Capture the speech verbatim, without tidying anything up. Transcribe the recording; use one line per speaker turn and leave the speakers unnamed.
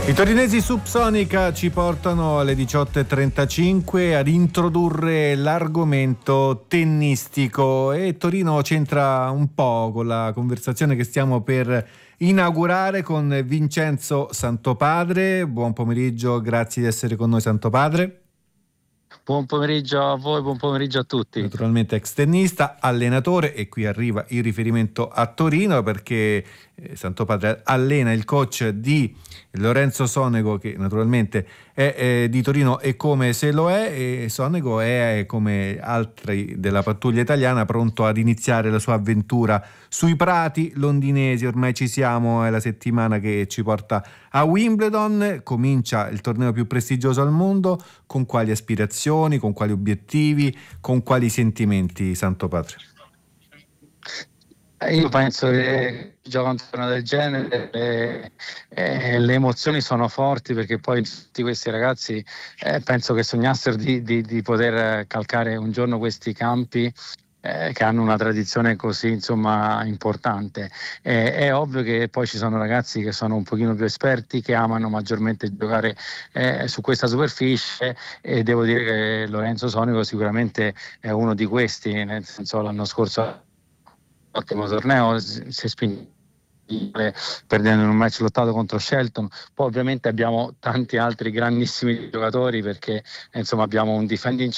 I torinesi Subsonica ci portano alle diciotto e trentacinque ad introdurre l'argomento tennistico e Torino c'entra un po' con la conversazione che stiamo per inaugurare con Vincenzo Santopadre. Buon pomeriggio, grazie di essere con noi Santopadre.
Buon pomeriggio a voi, buon pomeriggio a tutti.
Naturalmente ex tennista, allenatore, e qui arriva il riferimento a Torino perché eh, Santopadre allena il coach di Lorenzo Sonego, che naturalmente è eh, di Torino e come se lo è, e Sonego è, come altri della pattuglia italiana, pronto ad iniziare la sua avventura sui prati londinesi. Ormai ci siamo, è la settimana che ci porta a Wimbledon, comincia il torneo più prestigioso al mondo. Con quali aspirazioni, con quali obiettivi, con quali sentimenti, Santopadre?
Io penso che giocando un torneo del genere le, eh, le emozioni sono forti, perché poi tutti questi ragazzi eh, penso che sognassero di, di, di poter calcare un giorno questi campi eh, che hanno una tradizione così insomma importante. Eh, è ovvio che poi ci sono ragazzi che sono un pochino più esperti, che amano maggiormente giocare eh, su questa superficie, e devo dire che Lorenzo Sonego sicuramente è uno di questi, nel senso l'anno scorso ottimo torneo, si è spinto perdendo in un match lottato contro Shelton. Poi ovviamente abbiamo tanti altri grandissimi giocatori, perché insomma abbiamo un defending